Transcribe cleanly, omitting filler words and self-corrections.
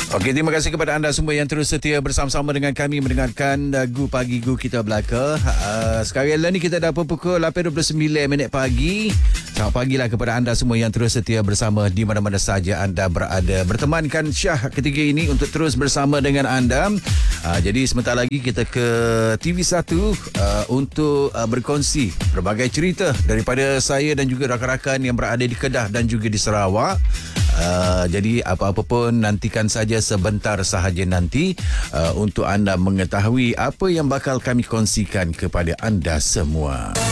Okey, terima kasih kepada anda semua yang terus setia bersama-sama dengan kami mendengarkan Gu Pagi Gu Kita Belaka. Sekarang ni kita dah pukul 8.29 pagi. Selamat pagilah kepada anda semua yang terus setia bersama di mana-mana saja anda berada. Bertemankan Syah ketika ini untuk terus bersama dengan anda. Jadi sebentar lagi kita ke TV1 untuk berkongsi berbagai cerita daripada saya dan juga rakan-rakan yang berada di Kedah dan juga di Sarawak. Jadi apa-apa pun nantikan saja sebentar sahaja nanti untuk anda mengetahui apa yang bakal kami kongsikan kepada anda semua.